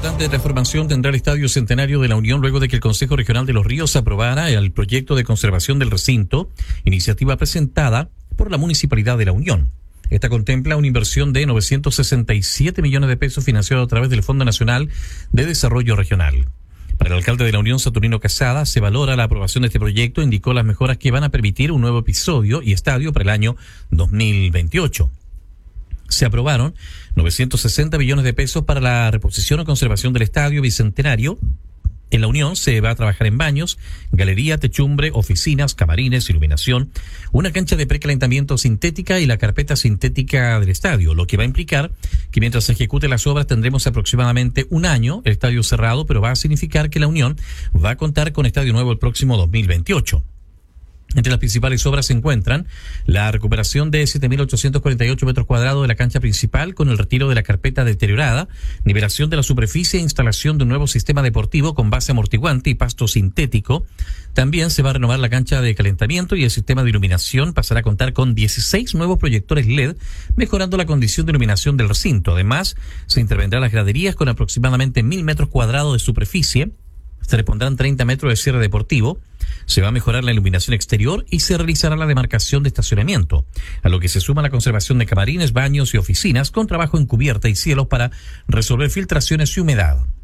importante transformación tendrá el Estadio Centenario de la Unión luego de que el Consejo Regional de Los Ríos aprobara el proyecto de conservación del recinto, iniciativa presentada por la Municipalidad de la Unión. Esta contempla una inversión de 967 millones de pesos financiado a través del Fondo Nacional de Desarrollo Regional. Para el alcalde de la Unión, Saturnino Casada, se valora la aprobación de este proyecto, indicó las mejoras que van a permitir un nuevo episodio y estadio para el año 2028. Se aprobaron 960 millones de pesos para la reposición o conservación del Estadio Bicentenario. En la Unión se va a trabajar en baños, galería, techumbre, oficinas, camarines, iluminación, una cancha de precalentamiento sintética y la carpeta sintética del estadio, lo que va a implicar que mientras se ejecuten las obras tendremos aproximadamente un año el estadio cerrado, pero va a significar que la Unión va a contar con estadio nuevo el próximo 2028. Entre las principales obras se encuentran la recuperación de 7.848 metros cuadrados de la cancha principal con el retiro de la carpeta deteriorada, nivelación de la superficie e instalación de un nuevo sistema deportivo con base amortiguante y pasto sintético. También se va a renovar la cancha de calentamiento y el sistema de iluminación pasará a contar con 16 nuevos proyectores LED, mejorando la condición de iluminación del recinto. Además, se intervendrán las graderías con aproximadamente 1.000 metros cuadrados de superficie. Se le pondrán 30 metros de cierre deportivo, se va a mejorar la iluminación exterior y se realizará la demarcación de estacionamiento, a lo que se suma la conservación de camarines, baños y oficinas con trabajo en cubierta y cielos para resolver filtraciones y humedad.